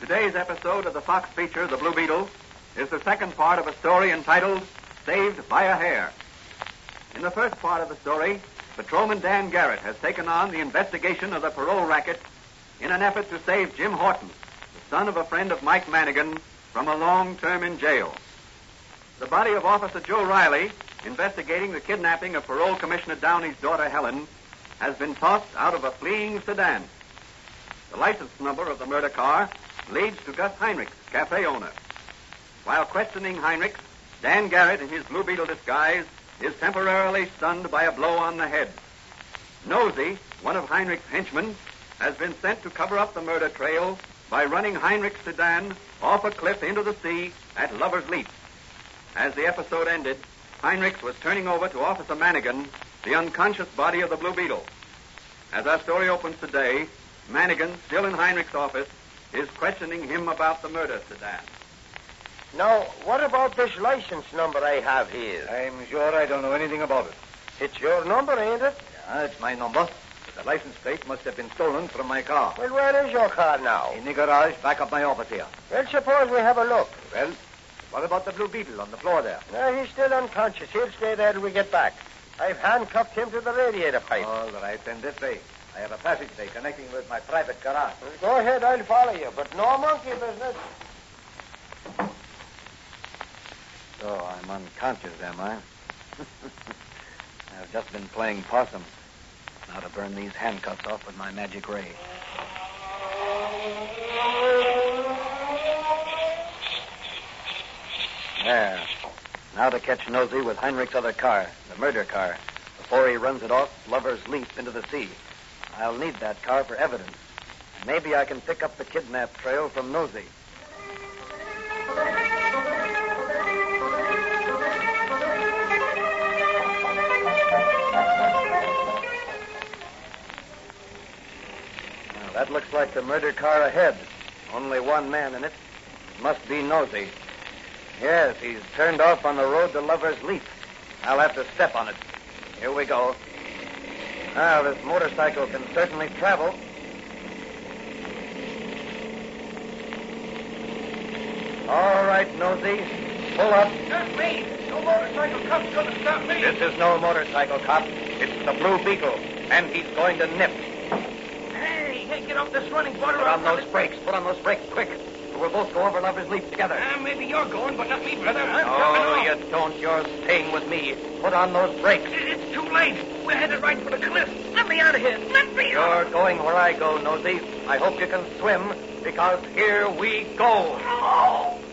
Today's episode of the Fox feature, The Blue Beetle, is the second part of a story entitled Saved by a Hair. In the first part of the story, Patrolman Dan Garrett has taken on the investigation of the parole racket in an effort to save Jim Horton, the son of a friend of Mike Manigan, from a long term in jail. The body of Officer Joe Riley, investigating the kidnapping of Parole Commissioner Downey's daughter Helen, has been tossed out of a fleeing sedan. The license number of the murder car leads to Gus Heinrichs, cafe owner. While questioning Heinrichs, Dan Garrett, in his Blue Beetle disguise, is temporarily stunned by a blow on the head. Nosy, one of Heinrichs' henchmen, has been sent to cover up the murder trail by running Heinrichs' sedan off a cliff into the sea at Lover's Leap. As the episode ended, Heinrichs was turning over to Officer Manigan the unconscious body of the Blue Beetle. As our story opens today, Manigan, still in Heinrichs' office, is questioning him about the murder sedan. Now, what about this license number I have here? I'm sure I don't know anything about it. It's your number, ain't it? Yeah, it's my number. The license plate must have been stolen from my car. Well, where is your car now? In the garage back of my office here. Well, suppose we have a look. Well, what about the Blue Beetle on the floor there? No, he's still unconscious. He'll stay there till we get back. I've handcuffed him to the radiator pipe. All right, then this way. I have a passageway connecting with my private garage. Well, go ahead, I'll follow you, but no monkey business. So I'm unconscious, am I? I've just been playing possum. Now to burn these handcuffs off with my magic ray. There. Now to catch Nosy with Heinrich's other car, the murder car, before he runs it off Lover's Leap into the sea. I'll need that car for evidence. Maybe I can pick up the kidnap trail from Nosy. Now, that looks like the murder car ahead. Only one man in it. It must be Nosy. Yes, he's turned off on the road to Lover's Leap. I'll have to step on it. Here we go. Now, this motorcycle can certainly travel. All right, Nosy. Pull up. Not me. No motorcycle cop's going to stop me. This is no motorcycle cop. It's the Blue Beetle, and he's going to nip. Hey, get off this running board. Put on those brakes. Put on those brakes, quick. We'll both go over Lover's Leap together. Maybe you're going, but not me, brother. No, you don't. You're staying with me. Put on those brakes. It's too late. We're headed right for the cliff. Let me out of here. Let me out. You're going where I go, Nosy. I hope you can swim, because here we go. Oh.